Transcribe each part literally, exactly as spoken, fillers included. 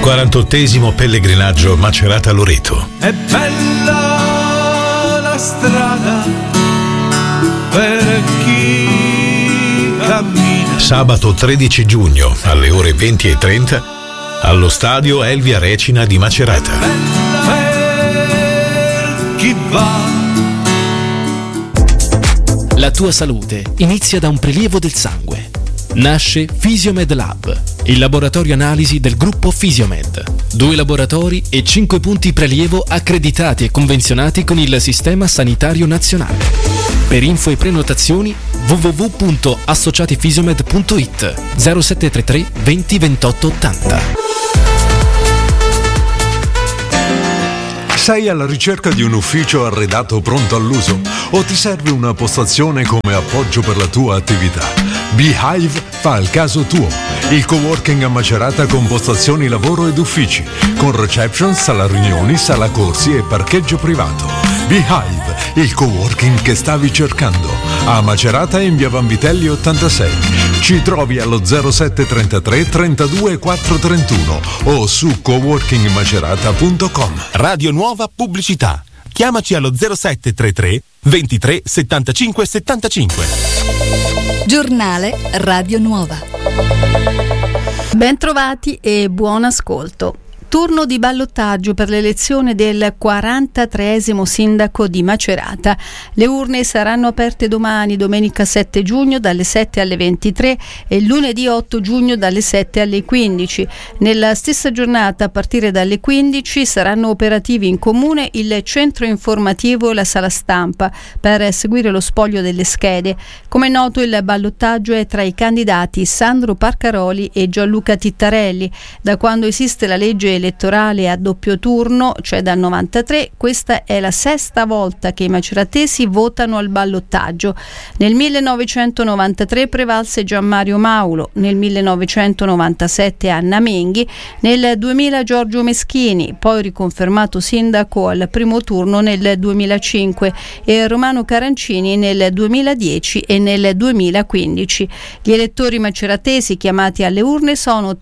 quarantottesimo pellegrinaggio Macerata-Loreto. È bella la strada per chi cammina. Sabato tredici giugno alle ore venti e trenta allo stadio Elvia Recina di Macerata. Per chi va. La tua salute inizia da un prelievo del sangue. Nasce Fisiomed Lab, il laboratorio analisi del gruppo Fisiomed. Due laboratori e cinque punti prelievo accreditati e convenzionati con il Sistema Sanitario Nazionale. Per info e prenotazioni w w w punto associatifisiomed punto i t zero sette tre tre venti ventotto ottanta. Sei alla ricerca di un ufficio arredato pronto all'uso o ti serve una postazione come appoggio per la tua attività? Beehive fa il caso tuo. Il coworking a Macerata con postazioni lavoro ed uffici, con reception, sala riunioni, sala corsi e parcheggio privato. Beehive, il coworking che stavi cercando. A Macerata in via Vanvitelli ottantasei. Ci trovi allo zero sette trentatré trentadue quattro trentuno o su coworking macerata punto com. Radio Nuova Pubblicità. Chiamaci allo zero sette trentatré ventitré settantacinque settantacinque. Giornale Radio Nuova. Bentrovati e buon ascolto. Turno di ballottaggio per l'elezione del quarantatreesimo sindaco di Macerata. Le urne saranno aperte domani, domenica sette giugno, dalle sette alle ventitré e lunedì otto giugno dalle sette alle quindici. Nella stessa giornata, a partire dalle quindici, saranno operativi in comune il centro informativo e la sala stampa per seguire lo spoglio delle schede. Come è noto, il ballottaggio è tra i candidati Sandro Parcaroli e Gianluca Tittarelli. Da quando esiste la legge elettorale a doppio turno, cioè dal novantatré, questa è la sesta volta che i maceratesi votano al ballottaggio. Nel millenovecentonovantatré prevalse Gianmario Maulo, nel millenovecentonovantasette Anna Menghi, nel duemila Giorgio Meschini, poi riconfermato sindaco al primo turno nel duemilacinque, e Romano Carancini nel duemiladieci e nel duemilaquindici. Gli elettori maceratesi chiamati alle urne sono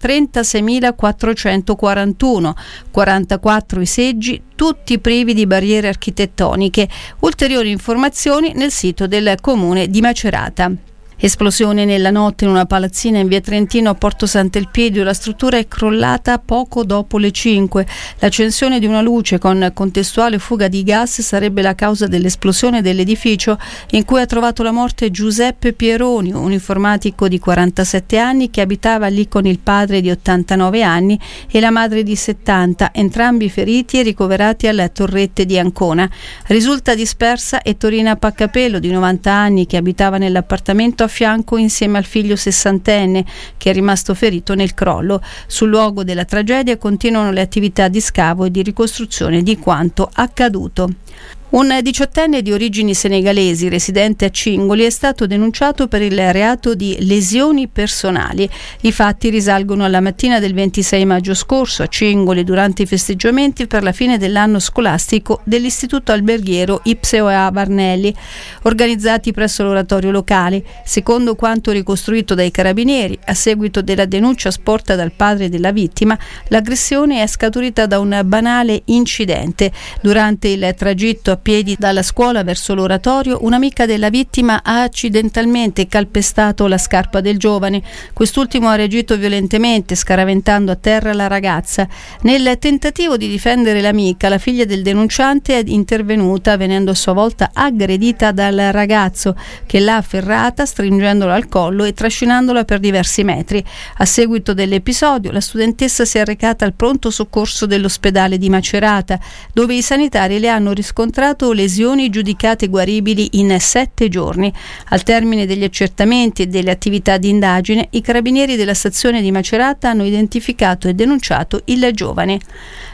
trentaseimilaquattrocentoquarantuno, quarantaquattro i seggi, tutti privi di barriere architettoniche. Ulteriori informazioni nel sito del comune di Macerata. Esplosione nella notte in una palazzina in via Trentino a Porto Sant'Elpidio. La struttura è crollata poco dopo le cinque. L'accensione di una luce con contestuale fuga di gas sarebbe la causa dell'esplosione dell'edificio in cui ha trovato la morte Giuseppe Pieroni, un informatico di quarantasette anni che abitava lì con il padre di ottantanove anni e la madre di settanta, entrambi feriti e ricoverati alle Torrette di Ancona. Risulta dispersa Ettorina Paccapello, di novanta anni, che abitava nell'appartamento a fianco insieme al figlio sessantenne che è rimasto ferito nel crollo. Sul luogo della tragedia continuano le attività di scavo e di ricostruzione di quanto accaduto. Un diciottenne di origini senegalesi residente a Cingoli è stato denunciato per il reato di lesioni personali. I fatti risalgono alla mattina del ventisei maggio scorso a Cingoli durante i festeggiamenti per la fine dell'anno scolastico dell'istituto alberghiero Ipseo Varnelli, organizzati presso l'oratorio locale. Secondo quanto ricostruito dai carabinieri, a seguito della denuncia sporta dal padre della vittima, l'aggressione è scaturita da un banale incidente. Durante il tragitto a piedi dalla scuola verso l'oratorio, un'amica della vittima ha accidentalmente calpestato la scarpa del giovane. Quest'ultimo ha reagito violentemente, scaraventando a terra la ragazza. Nel tentativo di difendere l'amica, la figlia del denunciante è intervenuta, venendo a sua volta aggredita dal ragazzo, che l'ha afferrata, stringendola al collo e trascinandola per diversi metri. A seguito dell'episodio, la studentessa si è recata al pronto soccorso dell'ospedale di Macerata, dove i sanitari le hanno riscontrato lesioni giudicate guaribili in sette giorni. Al termine degli accertamenti e delle attività di indagine, i carabinieri della stazione di Macerata hanno identificato e denunciato il giovane.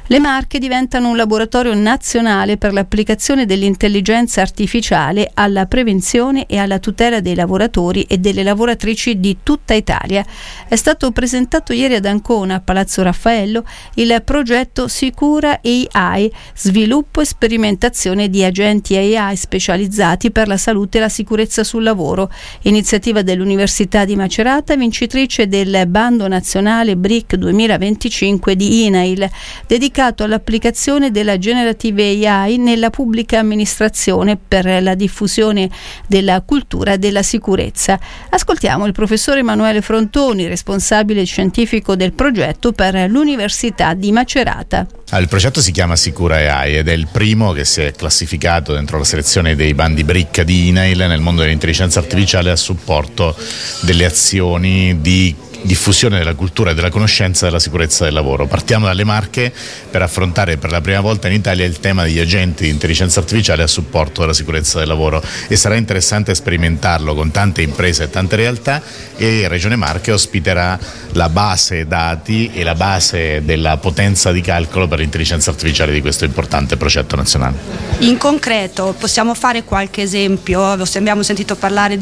Le Marche diventano un laboratorio nazionale per l'applicazione dell'intelligenza artificiale alla prevenzione e alla tutela dei lavoratori e delle lavoratrici di tutta Italia. È stato presentato ieri ad Ancona, a Palazzo Raffaello, il progetto Sicura A I, sviluppo e sperimentazione di agenti A I specializzati per la salute e la sicurezza sul lavoro, iniziativa dell'Università di Macerata, vincitrice del bando nazionale B R I C duemilaventicinque di INAIL, dedicato all'applicazione della Generative A I nella pubblica amministrazione per la diffusione della cultura della sicurezza. Ascoltiamo il professor Emanuele Frontoni, responsabile scientifico del progetto per l'Università di Macerata. Il progetto si chiama Sicura A I ed è il primo che si è classificato dentro la selezione dei bandi B R I C di INAIL nel mondo dell'intelligenza artificiale a supporto delle azioni di diffusione della cultura e della conoscenza della sicurezza del lavoro. Partiamo dalle Marche per affrontare per la prima volta in Italia il tema degli agenti di intelligenza artificiale a supporto della sicurezza del lavoro, e sarà interessante sperimentarlo con tante imprese e tante realtà, e Regione Marche ospiterà la base dati e la base della potenza di calcolo per l'intelligenza artificiale di questo importante progetto nazionale. In concreto possiamo fare qualche esempio? Abbiamo sentito parlare di